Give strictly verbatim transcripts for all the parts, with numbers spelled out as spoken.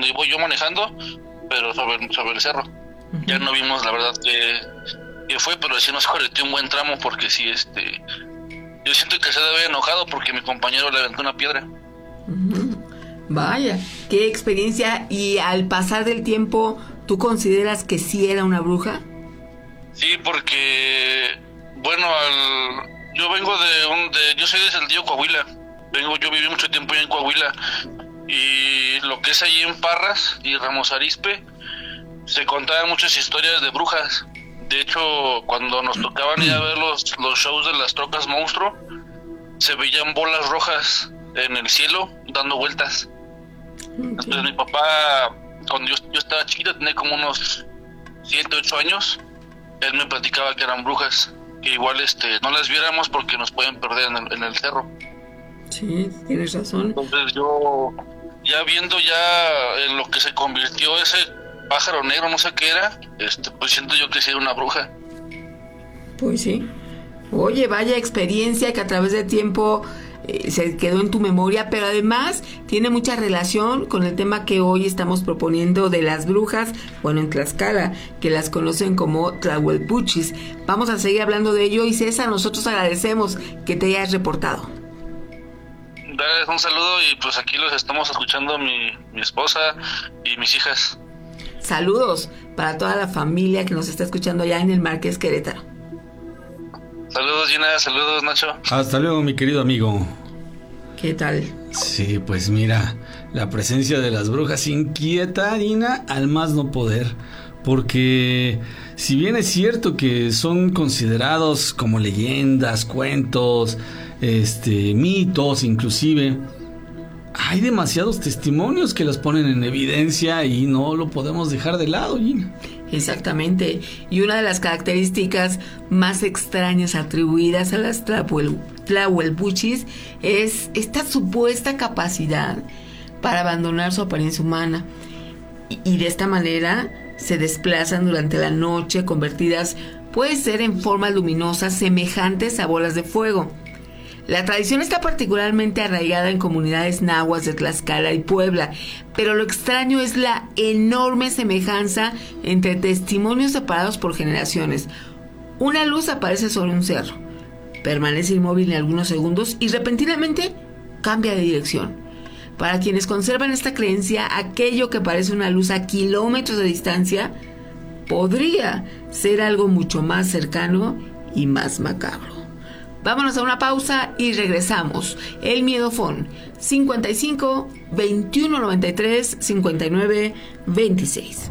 donde voy yo manejando, pero sobre, sobre el cerro. Uh-huh. Ya no vimos, la verdad, que, que fue, pero sí nos correteó un buen tramo, porque sí, este... yo siento que se debe haber enojado porque mi compañero le aventó una piedra. Uh-huh. Vaya, qué experiencia. Y al pasar del tiempo, ¿tú consideras que sí era una bruja? Sí, porque, bueno, al, yo vengo de un, de, yo soy de Saltillo, Coahuila. Vengo, yo viví mucho tiempo ya en Coahuila. Y lo que es allí en Parras y Ramos Arizpe, se contaban muchas historias de brujas. De hecho, cuando nos tocaban ir a ver los, los shows de las trocas monstruo, se veían bolas rojas en el cielo dando vueltas. Okay. Entonces mi papá, cuando yo, yo estaba chiquito, tenía como unos siete, ocho años, él me platicaba que eran brujas, que igual este no las viéramos porque nos pueden perder en el, en el cerro. Sí, tienes razón. Entonces yo, ya viendo ya en lo que se convirtió ese pájaro negro, no sé qué era, este, pues siento yo que sí era una bruja. Pues sí. Oye, vaya experiencia que a través del tiempo eh, se quedó en tu memoria, pero además tiene mucha relación con el tema que hoy estamos proponiendo de las brujas, bueno, en Tlaxcala, que las conocen como Tlahuelpuchis. Vamos a seguir hablando de ello y César, nosotros agradecemos que te hayas reportado. Dale un saludo y pues aquí los estamos escuchando mi, mi esposa y mis hijas. Saludos para toda la familia que nos está escuchando allá en el Marqués Querétaro. Saludos Gina, saludos Nacho. Hasta luego mi querido amigo. ¿Qué tal? Sí, pues mira, la presencia de las brujas inquieta, Gina, al más no poder. Porque si bien es cierto que son considerados como leyendas, cuentos, este, mitos inclusive, hay demasiados testimonios que las ponen en evidencia y no lo podemos dejar de lado, Gina. Exactamente. Y una de las características más extrañas atribuidas a las Tlahuel, Tlahuelpuchis es esta supuesta capacidad para abandonar su apariencia humana. Y, y de esta manera se desplazan durante la noche, convertidas, puede ser en formas luminosas semejantes a bolas de fuego. La tradición está particularmente arraigada en comunidades nahuas de Tlaxcala y Puebla, pero lo extraño es la enorme semejanza entre testimonios separados por generaciones. Una luz aparece sobre un cerro, permanece inmóvil en algunos segundos y repentinamente cambia de dirección. Para quienes conservan esta creencia, aquello que parece una luz a kilómetros de distancia podría ser algo mucho más cercano y más macabro. Vámonos a una pausa y regresamos. El Miedofón, cincuenta y cinco, veintiuno noventa y tres, cincuenta y nueve, veintiséis.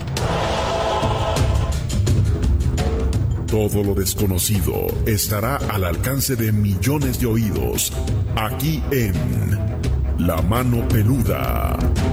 Todo lo desconocido estará al alcance de millones de oídos, aquí en La Mano Peluda.